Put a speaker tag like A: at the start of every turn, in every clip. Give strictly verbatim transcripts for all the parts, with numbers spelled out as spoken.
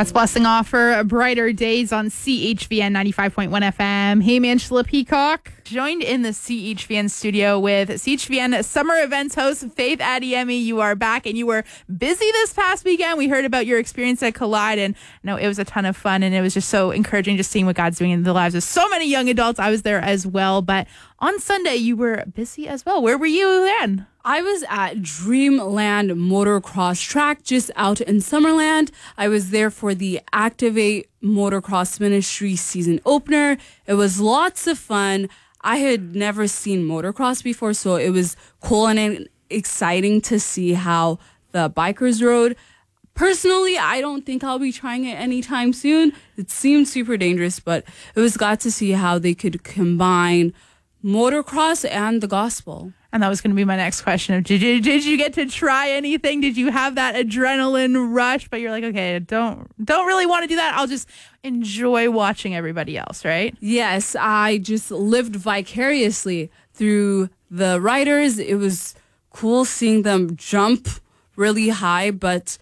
A: That's Blessing Offer, Brighter Days on C H V N ninety-five point one F M. Hey, Angela Peacock. Joined in the C H V N studio with C H V N Summer Events host Faith Adeyemi. You are back and you were busy this past weekend. We heard about your experience at Collide, and no, it was a ton of fun, and it was just so encouraging just seeing what God's doing in the lives of so many young adults. I was there as well, but on Sunday you were busy as well. Where were you then?
B: I was at Dreamland Motocross Track just out in Summerland. I was there for the Activate Motocross Ministry season opener. It was lots of fun. I had never seen motocross before, so it was cool and exciting to see how the bikers rode. Personally, I don't think I'll be trying it anytime soon. It seemed super dangerous, but it was glad to see how they could combine motocross and the gospel.
A: And that was going to be my next question. Did you, did you get to try anything? Did you have that adrenaline rush? But you're like, okay, don't don't really want to do that. I'll just enjoy watching everybody else, right?
B: Yes, I just lived vicariously through the riders. It was cool seeing them jump really high, but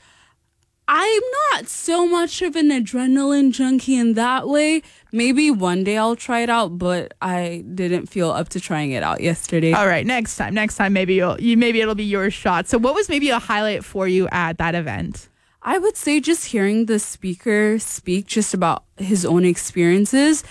B: I'm not so much of an adrenaline junkie in that way. Maybe one day I'll try it out, but I didn't feel up to trying it out yesterday.
A: All right, next time. Next time, maybe you'll, you maybe it'll be your shot. So what was maybe a highlight for you at that event?
B: I would say just hearing the speaker speak just about his own experiences.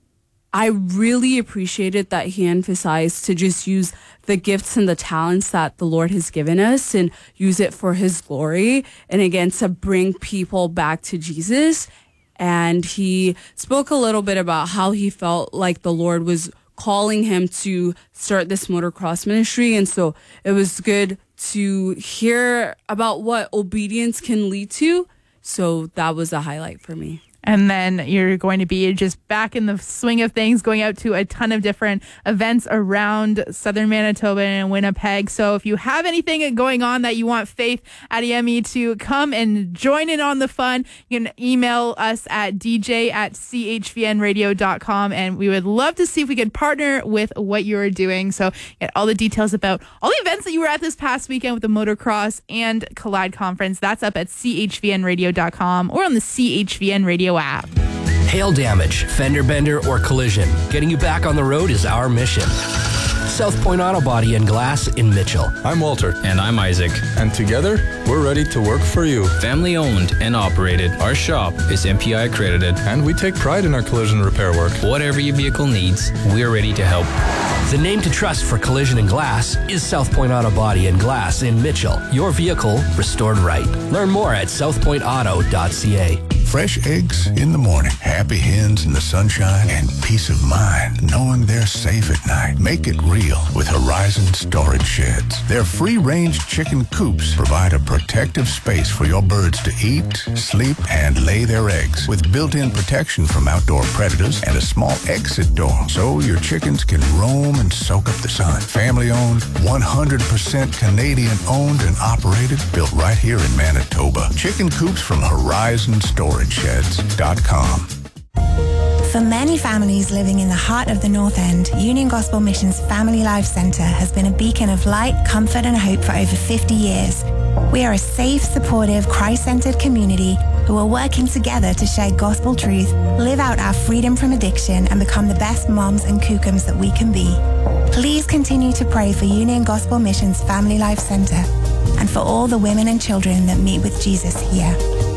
B: I really appreciated that he emphasized to just use the gifts and the talents that the Lord has given us and use it for his glory. And again, to bring people back to Jesus. And he spoke a little bit about how he felt like the Lord was calling him to start this motocross ministry. And so it was good to hear about what obedience can lead to. So that was a highlight for me.
A: And then you're going to be just back in the swing of things, going out to a ton of different events around Southern Manitoba and Winnipeg. So if you have anything going on that you want Faith Adeyemi to come and join in on the fun, you can email us at d j at c h v n radio dot com. And we would love to see if we could partner with what you're doing. So get all the details about all the events that you were at this past weekend with the Motocross and Collide Conference. That's up at c h v n radio dot com or on the C H V N Radio app.
C: Hail damage, fender bender, or collision. Getting you back on the road is our mission. South Point Auto Body and Glass in Mitchell.
D: I'm Walter.
E: And I'm Isaac.
D: And together, we're ready to work for you.
E: Family owned and operated. Our shop is M P I accredited.
D: And we take pride in our collision repair work.
E: Whatever your vehicle needs, we're ready to help.
C: The name to trust for collision and glass is South Point Auto Body and Glass in Mitchell. Your vehicle restored right. Learn more at south point auto dot c a.
F: Fresh eggs in the morning, happy hens in the sunshine, and peace of mind knowing they're safe at night. Make it real with Horizon Storage Sheds. Their free-range chicken coops provide a protective space for your birds to eat, sleep, and lay their eggs with built-in protection from outdoor predators and a small exit door so your chickens can roam and soak up the sun. Family-owned, one hundred percent Canadian-owned and operated, built right here in Manitoba. Chicken coops from Horizon Storage Sheds dot com.
G: For many families living in the heart of the North End, Union Gospel Mission's Family Life Centre has been a beacon of light, comfort and hope for over fifty years. We are a safe, supportive, Christ-centered community who are working together to share gospel truth, live out our freedom from addiction and become the best moms and kookums that we can be. Please continue to pray for Union Gospel Mission's Family Life Centre and for all the women and children that meet with Jesus here.